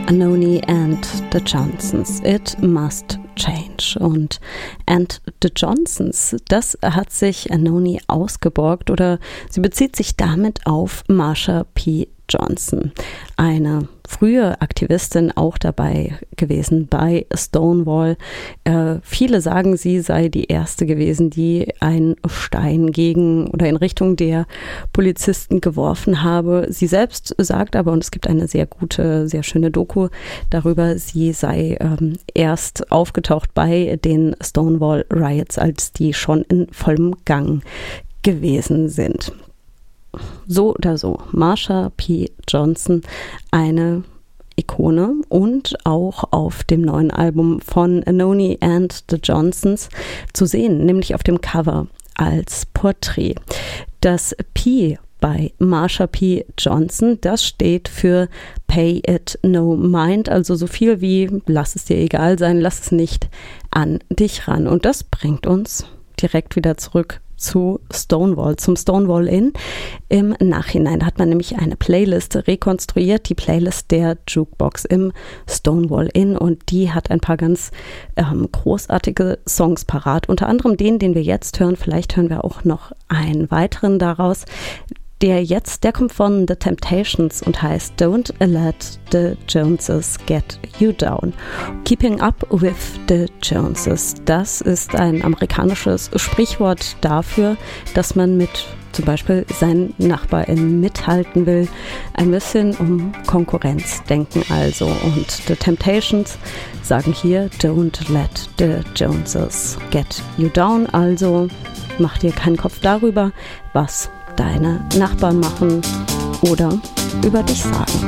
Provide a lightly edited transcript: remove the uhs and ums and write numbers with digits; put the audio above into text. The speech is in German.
Anohni and the Johnsons, It Must Change. Und And the Johnsons, das hat sich Anohni ausgeborgt, oder sie bezieht sich damit auf Marsha P. Johnson, eine frühe Aktivistin, auch dabei gewesen bei Stonewall. Viele sagen, sie sei die erste gewesen, die einen Stein gegen oder in Richtung der Polizisten geworfen habe. Sie selbst sagt aber, und es gibt eine sehr gute, sehr schöne Doku darüber, sie sei erst aufgetaucht bei den Stonewall Riots, als die schon in vollem Gang gewesen sind. So oder so, Marsha P. Johnson, eine Ikone, und auch auf dem neuen Album von Anohni and the Johnsons zu sehen, nämlich auf dem Cover als Porträt. Das P bei Marsha P. Johnson, das steht für Pay It No Mind, also so viel wie lass es dir egal sein, lass es nicht an dich ran. Und das bringt uns direkt wieder zurück zu Stonewall, zum Stonewall Inn. Im Nachhinein hat man nämlich eine Playlist rekonstruiert, die Playlist der Jukebox im Stonewall Inn, und die hat ein paar ganz großartige Songs parat, unter anderem den wir jetzt hören. Vielleicht hören wir auch noch einen weiteren daraus. Der kommt von The Temptations und heißt Don't Let the Joneses Get You Down. Keeping Up with the Joneses, das ist ein amerikanisches Sprichwort dafür, dass man mit zum Beispiel seinen NachbarInnen mithalten will. Ein bisschen um Konkurrenz denken also. Und The Temptations sagen hier Don't let the Joneses get you down. Also mach dir keinen Kopf darüber, was deine Nachbarn machen oder über dich sagen.